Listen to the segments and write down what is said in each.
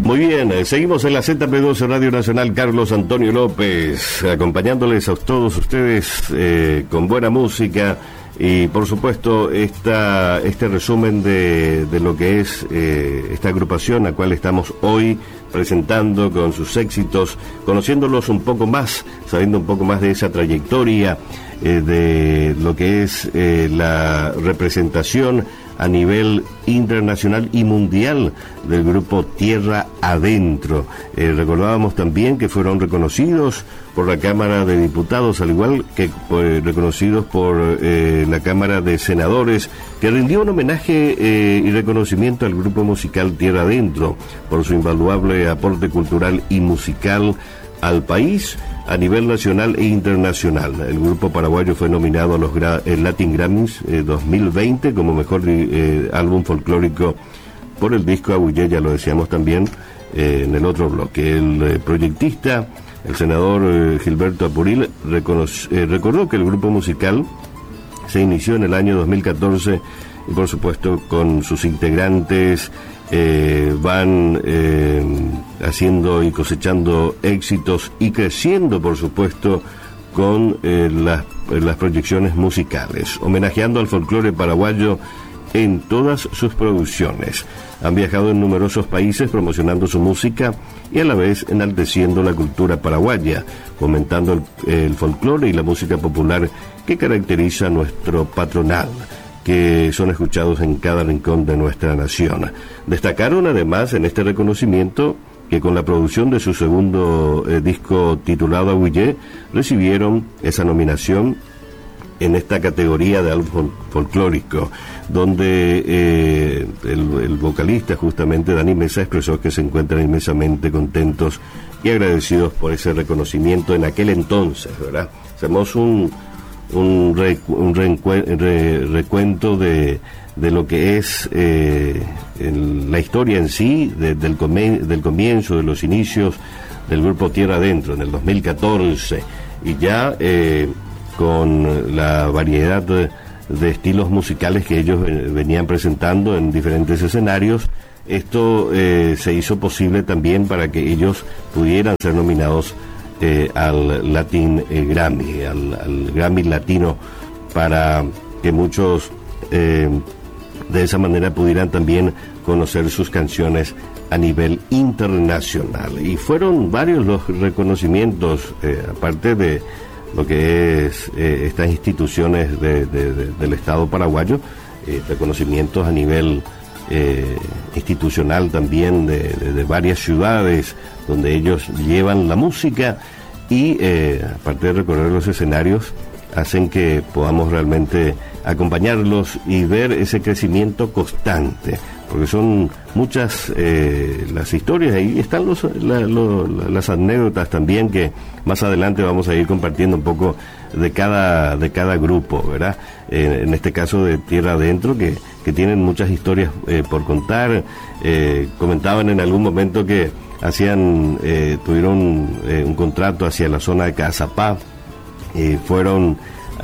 Muy bien, seguimos en la ZP12 Radio Nacional. Carlos Antonio López, acompañándoles a todos ustedes con buena música y por supuesto este resumen de lo que es esta agrupación a cual estamos hoy presentando con sus éxitos, conociéndolos un poco más, sabiendo un poco más de esa trayectoria, de lo que es la representación a nivel internacional y mundial del grupo Tierra Adentro. Recordábamos también que fueron reconocidos por la Cámara de Diputados, al igual que reconocidos por la Cámara de Senadores, que rindió un homenaje y reconocimiento al grupo musical Tierra Adentro por su invaluable aporte cultural y musical al país a nivel nacional e internacional. El grupo paraguayo fue nominado a los Latin Grammys 2020 como mejor álbum folclórico por el disco Abuye, ya lo decíamos también en el otro bloque. El proyectista, el senador Gilberto Apuril, recordó que el grupo musical se inició en el año 2014 y por supuesto con sus integrantes van haciendo y cosechando éxitos y creciendo por supuesto con las proyecciones musicales, homenajeando al folclore paraguayo en todas sus producciones. Han viajado en numerosos países promocionando su música y a la vez enalteciendo la cultura paraguaya, fomentando el folclore y la música popular que caracteriza nuestro patronal, que son escuchados en cada rincón de nuestra nación. Destacaron además en este reconocimiento que con la producción de su segundo disco titulado Abuye, recibieron esa nominación en esta categoría de álbum folclórico, donde el vocalista justamente Dani Mesa expresó que se encuentran inmensamente contentos y agradecidos por ese reconocimiento en aquel entonces, ¿verdad? Hacemos un recuento de lo que es la historia en sí, del comienzo, de los inicios del grupo Tierra Adentro en el 2014, y ya con la variedad de estilos musicales que ellos venían presentando en diferentes escenarios. Esto se hizo posible también para que ellos pudieran ser nominados al Latin Grammy, al Grammy Latino, para que muchos de esa manera pudieran también conocer sus canciones a nivel internacional. Y fueron varios los reconocimientos, aparte de lo que es estas instituciones del Estado paraguayo, reconocimientos a nivel institucional también de varias ciudades donde ellos llevan la música y aparte de recorrer los escenarios, hacen que podamos realmente acompañarlos y ver ese crecimiento constante, porque son muchas las historias, ahí están las anécdotas también, que más adelante vamos a ir compartiendo un poco de cada grupo, ¿verdad? En este caso de Tierra Adentro, que tienen muchas historias por contar. Comentaban en algún momento que tuvieron un contrato hacia la zona de Cazapá, fueron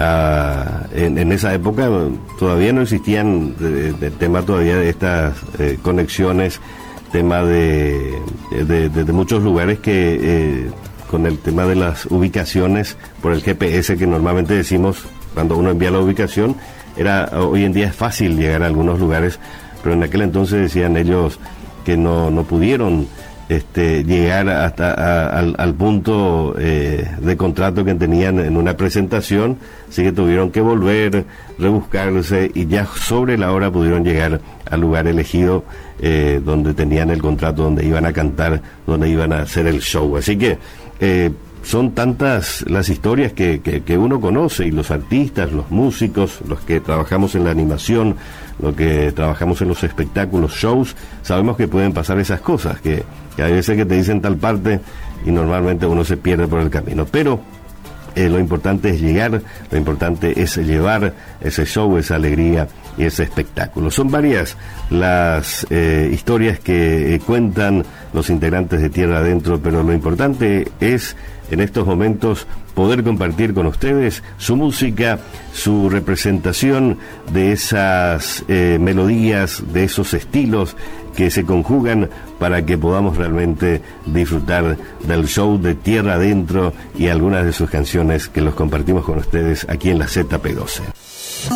en esa época todavía no existían el tema todavía de estas conexiones, tema de muchos lugares que con el tema de las ubicaciones por el GPS, que normalmente decimos cuando uno envía la ubicación, hoy en día es fácil llegar a algunos lugares, pero en aquel entonces decían ellos que no pudieron llegar hasta al punto de contrato que tenían en una presentación, así que tuvieron que volver, rebuscarse, y ya sobre la hora pudieron llegar al lugar elegido donde tenían el contrato, donde iban a cantar, donde iban a hacer el show. Así que son tantas las historias que uno conoce, y los artistas, los músicos, los que trabajamos en la animación, los que trabajamos en los espectáculos, shows, sabemos que pueden pasar esas cosas, que hay veces que te dicen tal parte y normalmente uno se pierde por el camino, pero lo importante es llegar, lo importante es llevar ese show, esa alegría y ese espectáculo. Son varias las historias que cuentan los integrantes de Tierra Adentro, pero lo importante es en estos momentos poder compartir con ustedes su música, su representación de esas melodías, de esos estilos que se conjugan para que podamos realmente disfrutar del show de Tierra Adentro y algunas de sus canciones que los compartimos con ustedes aquí en la ZP12.